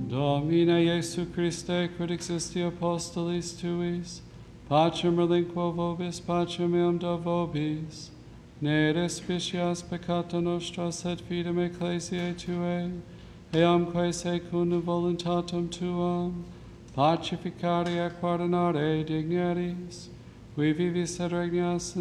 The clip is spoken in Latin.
Domine Iesu Christe, quid existi apostolis tuis, pacem relinquo vobis, pacem meam do vobis, ne respicias peccata nostra, sed fidem ecclesiae tuae, eamque secundum voluntatem tuam, pacificare et pardonare digneris, qui vivis et regnas